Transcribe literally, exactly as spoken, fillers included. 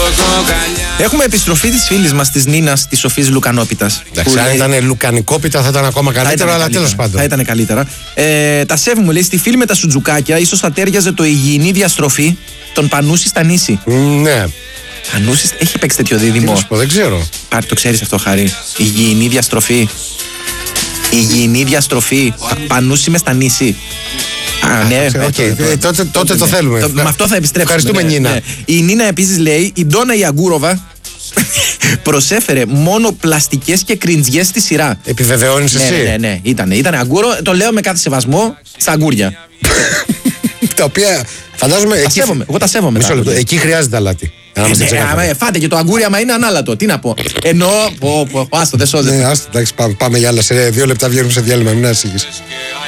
Έχουμε επιστροφή της φίλης μας, της Νίνας, της Σοφής Λουκανόπιτας. Εντάξει, αν λέει... ήταν Λουκανικόπιτα θα ήταν ακόμα καλύτερα, αλλά τέλος πάντων. Θα ήταν καλύτερα. Ε, τα σέβη μου λέει, στη φίλη με τα σουτζουκάκια, ίσως θα τέριαζε το υγιεινή διαστροφή των Πανούση στα νήσι. Ναι. Πανούση έχει παίξει τέτοιο δίδυμο. Τι πω, δεν ξέρω. Πάρε, το ξέρεις αυτό, Χαρή. Υγιεινή διαστροφή. Υγιεινή διαστροφή. Πανούση με στα νήσι. Α, ναι, okay. ε, τότε, τότε το θέλουμε. Το, με αυτό θα επιστρέψουμε. Ευχαριστούμε, ναι, Νίνα. Ναι. Η Νίνα επίσης λέει, η Ντόνα η Αγκούροβα προσέφερε μόνο πλαστικές και κριντζιές στη σειρά. Επιβεβαιώνεις εσύ? Ναι, ναι, ναι. Ήτανε, ήτανε αγκούρο. Το λέω με κάθε σεβασμό στα αγκούρια. Τα οποία φαντάζομαι. Τα εκεί... σέβομαι. Εγώ τα σέβομαι. Μισό λεπτό. Εκεί χρειάζεται αλάτι. Ε, ε, φάτε και το αγκούρι, άμα είναι ανάλατο. Τι να πω. Ενώ. Άστο, δεν σώζεται. Ναι, άστο, εντάξει, πάμε, πάμε για άλλα. Σε δύο λεπτά βγαίνουμε σε διάλειμμα. Μην ανησυχείς.